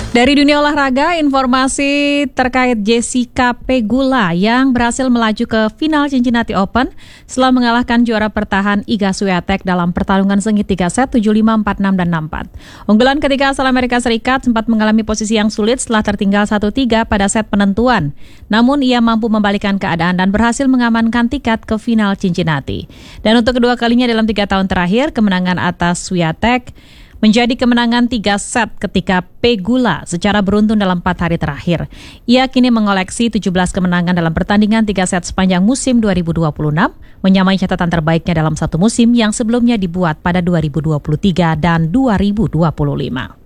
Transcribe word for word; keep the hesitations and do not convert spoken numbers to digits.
Dari dunia olahraga, informasi terkait Jessica Pegula yang berhasil melaju ke final Cincinnati Open setelah mengalahkan juara bertahan Iga Swiatek dalam pertarungan sengit tiga set tujuh lima, empat enam, dan enam empat. Unggulan ketiga asal Amerika Serikat sempat mengalami posisi yang sulit setelah tertinggal satu tiga pada set penentuan. Namun ia mampu membalikan keadaan dan berhasil mengamankan tiket ke final Cincinnati. Dan untuk kedua kalinya dalam tiga tahun terakhir, kemenangan atas Swiatek menjadi kemenangan tiga set ketika Pegula secara beruntun dalam empat hari terakhir. Ia kini mengoleksi tujuh belas kemenangan dalam pertandingan tiga set sepanjang musim dua ribu dua puluh enam, menyamai catatan terbaiknya dalam satu musim yang sebelumnya dibuat pada dua ribu dua puluh tiga dan dua ribu dua puluh lima.